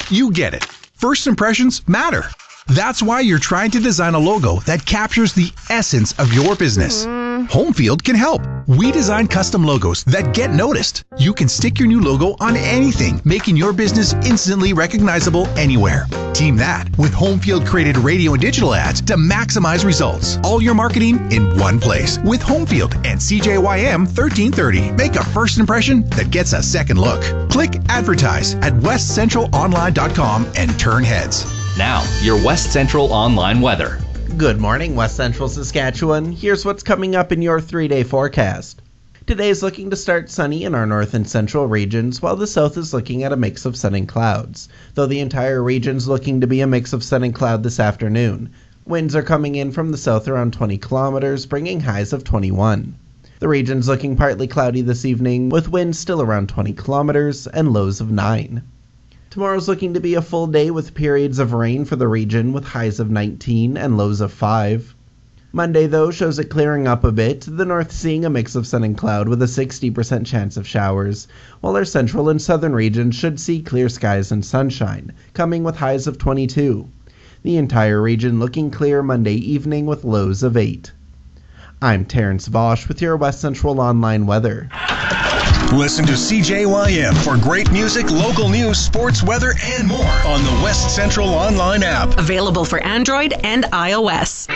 You get it. First impressions matter. That's why you're trying to design a logo that captures the essence of your business. Homefield can help. We design custom logos that get noticed. You can stick your new logo on anything, making your business instantly recognizable anywhere. Team that with Homefield created radio and digital ads to maximize results. All your marketing in one place with Homefield and CJYM 1330. Make a first impression that gets a second look. Click advertise at westcentralonline.com and turn heads. Now, your West Central Online weather. Good morning, West Central Saskatchewan. Here's what's coming up in your 3-day forecast. Today is looking to start sunny in our north and central regions, while the south is looking at a mix of sun and clouds, though the entire region's looking to be a mix of sun and cloud this afternoon. Winds are coming in from the south around 20 kilometers, bringing highs of 21. The region's looking partly cloudy this evening, with winds still around 20 kilometers and lows of 9. Tomorrow's looking to be a full day with periods of rain for the region with highs of 19 and lows of 5. Monday, though, shows it clearing up a bit, the north seeing a mix of sun and cloud with a 60% chance of showers, while our central and southern regions should see clear skies and sunshine, coming with highs of 22. The entire region looking clear Monday evening with lows of 8. I'm Terrence Vosch with your West Central Online weather. Listen to CJYM for great music, local news, sports, weather, and more on the West Central Online app. Available for Android and iOS.